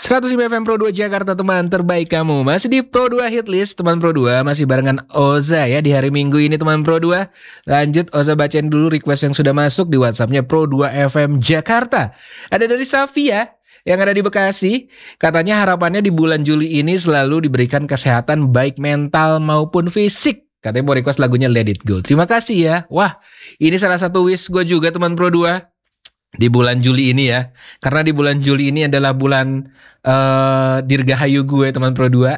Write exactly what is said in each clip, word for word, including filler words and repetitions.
seratus lima F M Pro dua Jakarta, teman terbaik kamu. Masih di Pro dua Hitlist, teman Pro dua. Masih barengan Oza ya di hari Minggu ini, teman Pro dua. Lanjut, Oza bacain dulu request yang sudah masuk di WhatsAppnya Pro dua F M Jakarta. Ada dari Safia yang ada di Bekasi. Katanya harapannya di bulan Juli ini selalu diberikan kesehatan baik mental maupun fisik. Katanya mau request lagunya Let It Go. Terima kasih ya. Wah, ini salah satu wish gue juga, teman Pro dua. Di bulan Juli ini ya. Karena di bulan Juli ini adalah bulan uh, dirgahayu gue, teman Pro dua.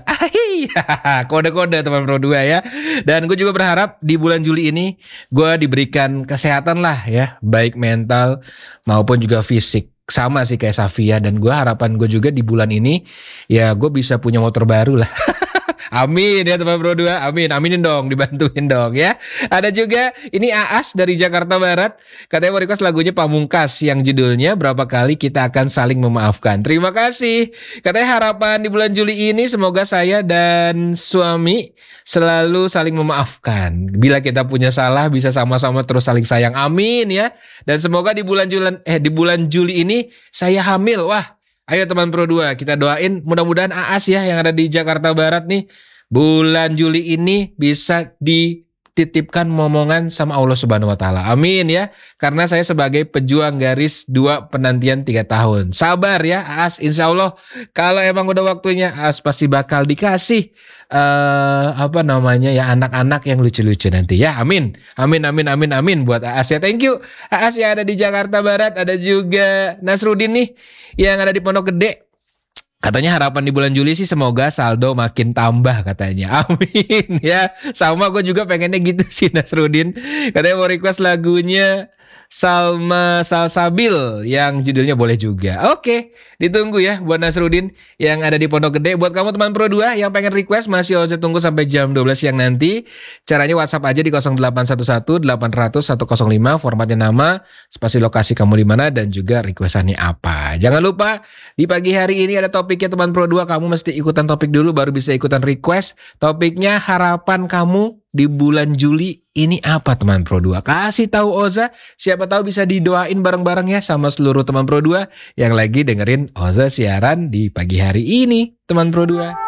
Kode-kode teman Pro dua ya. Dan gue juga berharap di bulan Juli ini gue diberikan kesehatan lah ya, baik mental maupun juga fisik. Sama sih kayak Safia. Dan gue harapan gue juga di bulan ini ya gue bisa punya motor baru lah. Amin ya teman Pro dua, amin, aminin dong, dibantuin dong ya. Ada juga ini Aas dari Jakarta Barat. Katanya mau request lagunya Pamungkas yang judulnya Berapa Kali Kita Akan Saling Memaafkan. Terima kasih. Katanya harapan di bulan Juli ini semoga saya dan suami selalu saling memaafkan. Bila kita punya salah bisa sama-sama terus saling sayang. Amin ya. Dan semoga di bulan Juli eh di bulan Juli ini saya hamil. Wah, ayo teman Pro dua, kita doain mudah-mudahan Aas ya yang ada di Jakarta Barat nih bulan Juli ini bisa dititipkan momongan sama Allah Subhanahu wa taala. Amin ya. Karena saya sebagai pejuang garis dua penantian tiga tahun. Sabar ya Aas, insya Allah kalau emang udah waktunya Aas pasti bakal dikasih uh, apa namanya ya anak-anak yang lucu-lucu nanti ya. Amin. Amin amin amin amin buat Aas ya. Thank you Aas yang ada di Jakarta Barat. Ada juga Nasrudin nih yang ada di Pondok Gede. Katanya harapan di bulan Juli sih semoga saldo makin tambah katanya. Amin ya. Sama gue juga pengennya gitu sih Nasrudin. Katanya mau request lagunya Salma Salsabil yang judulnya Boleh Juga. Oke, ditunggu ya buat Nasrudin yang ada di Pondok Gede. Buat kamu teman Pro dua yang pengen request masih Oza tunggu sampai jam dua belas siang nanti. Caranya WhatsApp aja di nol delapan satu satu delapan nol nol satu nol lima, formatnya nama, spasi lokasi kamu di mana dan juga requestannya apa. Jangan lupa di pagi hari ini ada topiknya teman Pro dua, kamu mesti ikutan topik dulu baru bisa ikutan request. Topiknya harapan kamu di bulan Juli ini apa teman Pro dua? Kasih tahu Oza, siapa tahu bisa didoain bareng-bareng ya sama seluruh teman Pro dua yang lagi dengerin Oza siaran di pagi hari ini, teman Pro dua.